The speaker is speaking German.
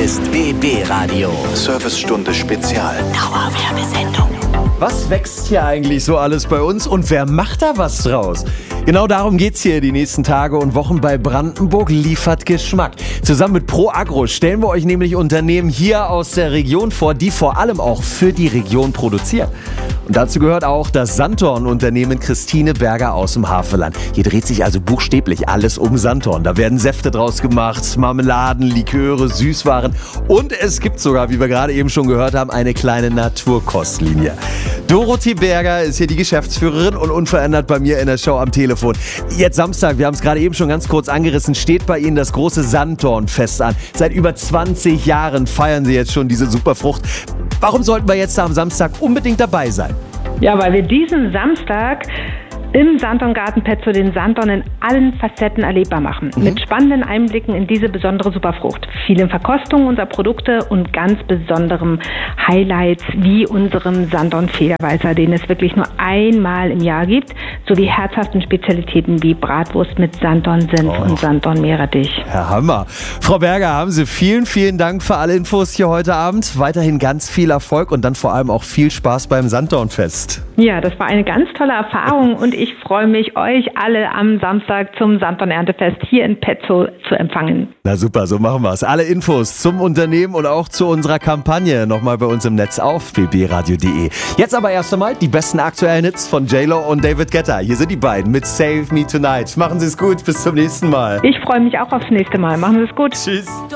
ist BB Radio. Servicestunde Spezial. Dauerwerbesendung. Was wächst hier eigentlich so alles bei uns und wer macht da was draus? Genau darum geht's hier die nächsten Tage und Wochen bei Brandenburg liefert Geschmack. Zusammen mit ProAgro stellen wir euch nämlich Unternehmen hier aus der Region vor, die vor allem auch für die Region produzieren. Und dazu gehört auch das Sanddorn-Unternehmen Christine Berger aus dem Havelland. Hier dreht sich also buchstäblich alles um Sanddorn. Da werden Säfte draus gemacht, Marmeladen, Liköre, Süßwaren und es gibt sogar, wie wir gerade eben schon gehört haben, eine kleine Naturkostlinie. Dorothee Berger ist hier die Geschäftsführerin und unverändert bei mir in der Show am Telefon. Jetzt Samstag, wir haben es gerade eben schon ganz kurz angerissen, steht bei Ihnen das große Sanddornfest an. Seit über 20 Jahren feiern Sie jetzt schon diese super Frucht. Warum sollten wir jetzt da am Samstag unbedingt dabei sein? Ja, weil wir diesen Samstag im Sanddorngarten Petzow den Sanddorn in allen Facetten erlebbar machen. Mit spannenden Einblicken in diese besondere Superfrucht. Vielen Verkostungen unserer Produkte und ganz besonderen Highlights wie unserem Sanddorn-Federweißer, den es wirklich nur einmal im Jahr gibt, sowie herzhaften Spezialitäten wie Bratwurst mit Sanddorn-Senf und Sanddorn-Meerrettich. Herr Hammer. Frau Berger, haben Sie vielen Dank für alle Infos hier heute Abend. Weiterhin ganz viel Erfolg und dann vor allem auch viel Spaß beim Sanddornfest. Ja, das war eine ganz tolle Erfahrung und ich freue mich, euch alle am Samstag zum Sanddorn-Erntefest hier in Petzow zu empfangen. Na super, so machen wir es. Alle Infos zum Unternehmen und auch zu unserer Kampagne nochmal bei uns im Netz auf bbradio.de. Jetzt aber erst einmal die besten aktuellen Hits von J.Lo und David Guetta. Hier sind die beiden mit Save Me Tonight. Machen Sie es gut, bis zum nächsten Mal. Ich freue mich auch aufs nächste Mal. Machen Sie es gut. Tschüss.